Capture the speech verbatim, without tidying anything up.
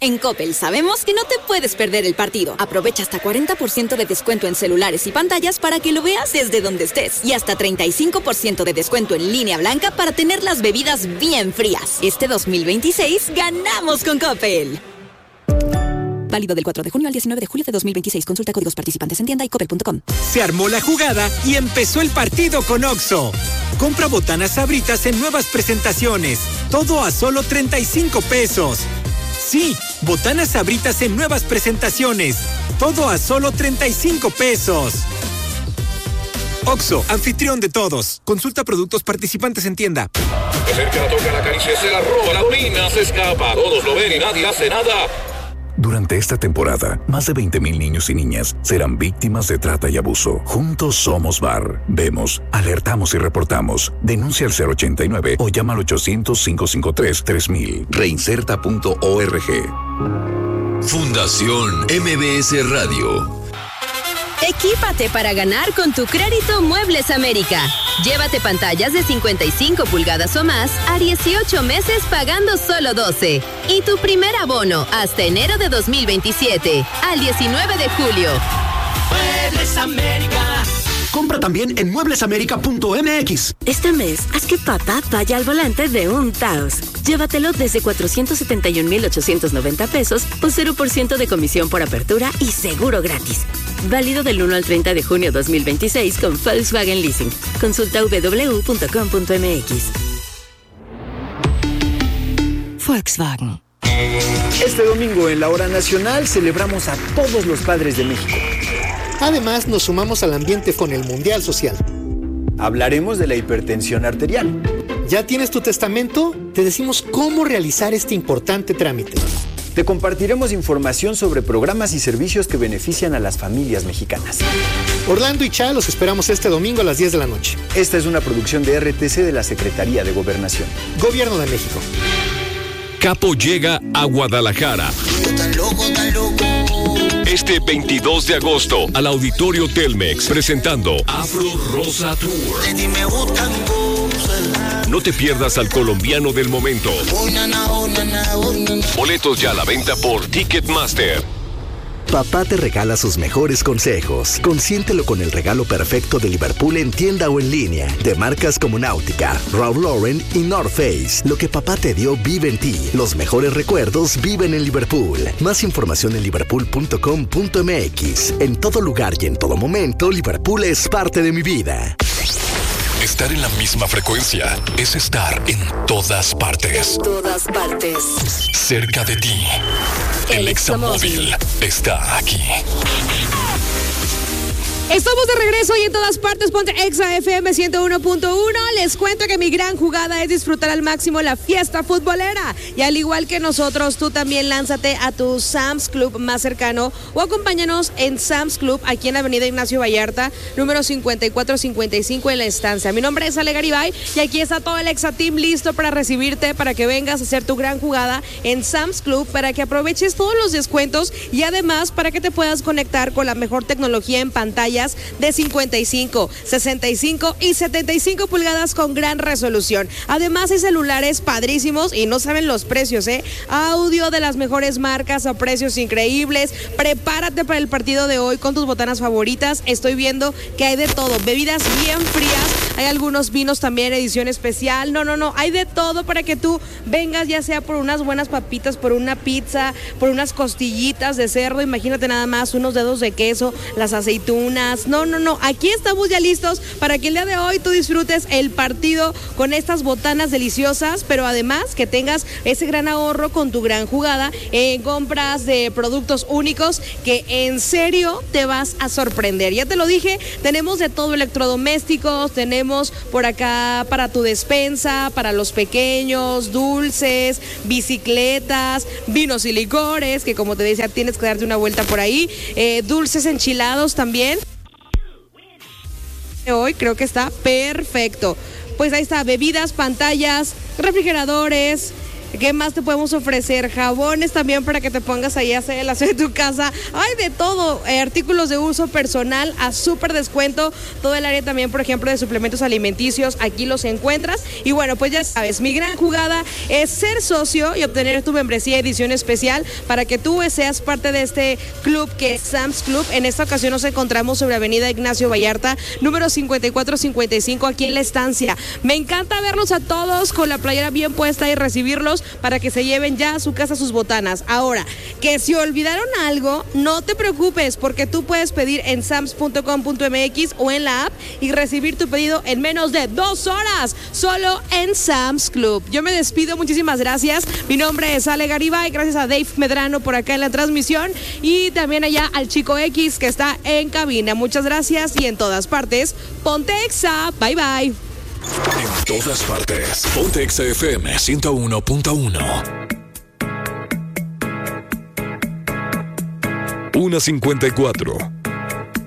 En Coppel sabemos que no te puedes perder el partido. Aprovecha hasta cuarenta por ciento de descuento en celulares y pantallas para que lo veas desde donde estés. Y hasta treinta y cinco por ciento de descuento en línea blanca para tener las bebidas bien frías. Este dos mil veintiséis ganamos con Coppel. Válido del cuatro de junio al diecinueve de julio de dos mil veintiséis. Consulta códigos participantes en tienda y coppel punto com. Se armó la jugada y empezó el partido con Oxxo. Compra botanas Sabritas en nuevas presentaciones. Todo a solo treinta y cinco pesos. Sí, botanas Sabritas en nuevas presentaciones. Todo a solo treinta y cinco pesos. Oxxo, anfitrión de todos. Consulta productos participantes en tienda. De cerca la toca, la acaricia, se la roba, la orina, se escapa. Todos lo ven y nadie hace nada. Durante esta temporada, más de veinte mil niños y niñas serán víctimas de trata y abuso. Juntos somos B A R. Vemos, alertamos y reportamos. Denuncia al cero ochenta y nueve o llama al ochocientos, cinco cinco tres, tres mil. Reinserta punto org. Fundación M B S Radio. Equípate para ganar con tu crédito Muebles América. Llévate pantallas de cincuenta y cinco pulgadas o más a dieciocho meses pagando solo doce. Y tu primer abono hasta enero de dos mil veintisiete, al diecinueve de julio. Muebles América. Compra también en muebles américa punto m x. Este mes, haz que papá vaya al volante de un Taos. Llévatelo desde cuatrocientos setenta y un mil ochocientos noventa pesos o cero por ciento de comisión por apertura y seguro gratis. Válido del uno al treinta de junio dos mil veintiséis con Volkswagen Leasing. Consulta w w w punto com punto m x. Volkswagen. Este domingo en la Hora Nacional celebramos a todos los padres de México. Además, nos sumamos al ambiente con el Mundial Social. Hablaremos de la hipertensión arterial. ¿Ya tienes tu testamento? Te decimos cómo realizar este importante trámite. Te compartiremos información sobre programas y servicios que benefician a las familias mexicanas. Orlando y Cha los esperamos este domingo a las diez de la noche. Esta es una producción de R T C de la Secretaría de Gobernación. Gobierno de México. Capo llega a Guadalajara. Tan loco, tan loco. Este veintidós de agosto al Auditorio Telmex presentando Afro Rosa Tour. No te pierdas al colombiano del momento. Boletos ya a la venta por Ticketmaster. Papá te regala sus mejores consejos. Consiéntelo con el regalo perfecto de Liverpool en tienda o en línea. De marcas como Náutica, Ralph Lauren y North Face. Lo que papá te dio vive en ti. Los mejores recuerdos viven en Liverpool. Más información en liverpool punto com punto m x. En todo lugar y en todo momento, Liverpool es parte de mi vida. Estar en la misma frecuencia es estar en todas partes. En todas partes. Cerca de ti. El, El Examóvil está aquí. Estamos de regreso y en todas partes, ponte Exa F M ciento uno punto uno. Les cuento que mi gran jugada es disfrutar al máximo la fiesta futbolera. Y al igual que nosotros, tú también lánzate a tu Sam's Club más cercano o acompáñanos en Sam's Club aquí en la avenida Ignacio Vallarta, número cincuenta y cuatro cincuenta y cinco en La Estancia. Mi nombre es Ale Garibay y aquí está todo el Exa Team listo para recibirte, para que vengas a hacer tu gran jugada en Sam's Club, para que aproveches todos los descuentos y además para que te puedas conectar con la mejor tecnología en pantalla de cincuenta y cinco, sesenta y cinco y setenta y cinco pulgadas con gran resolución. Además hay celulares padrísimos y no saben los precios, ¿eh? Audio de las mejores marcas a precios increíbles. Prepárate para el partido de hoy con tus botanas favoritas. Estoy viendo que hay de todo, bebidas bien frías, hay algunos vinos también, edición especial. No, no, no, hay de todo para que tú vengas, ya sea por unas buenas papitas, por una pizza, por unas costillitas de cerdo, imagínate nada más, unos dedos de queso, las aceitunas. No, no, no, aquí estamos ya listos para que el día de hoy tú disfrutes el partido con estas botanas deliciosas, pero además que tengas ese gran ahorro con tu gran jugada en compras de productos únicos que en serio te vas a sorprender. Ya te lo dije, tenemos de todo, electrodomésticos, tenemos por acá para tu despensa, para los pequeños, dulces, bicicletas, vinos y licores, que como te decía tienes que darte una vuelta por ahí, eh, dulces enchilados también. Hoy creo que está perfecto. Pues ahí está, bebidas, pantallas, refrigeradores, ¿Qué más te podemos ofrecer? Jabones también para que te pongas ahí a hacer el aseo de tu casa. Hay de todo, eh, artículos de uso personal a súper descuento. Todo el área también, por ejemplo, de suplementos alimenticios, aquí los encuentras. Y bueno, pues ya sabes, mi gran jugada es ser socio y obtener tu membresía edición especial para que tú seas parte de este club que es Sam's Club. En esta ocasión nos encontramos sobre Avenida Ignacio Vallarta, número cincuenta y cuatro cincuenta y cinco, aquí en La Estancia. Me encanta verlos a todos con la playera bien puesta y recibirlos para que se lleven ya a su casa sus botanas. Ahora, que si olvidaron algo, no te preocupes, porque tú puedes pedir en sams punto com punto m x o en la app y recibir tu pedido en menos de dos horas, solo en Sam's Club. Yo me despido, muchísimas gracias. Mi nombre es Ale Garibay, gracias a Dave Medrano por acá en la transmisión y también allá al Chico X que está en cabina. Muchas gracias y en todas partes, ponte Exa. Bye bye. En todas partes, ponte Exa F M ciento uno punto uno. una cincuenta y cuatro.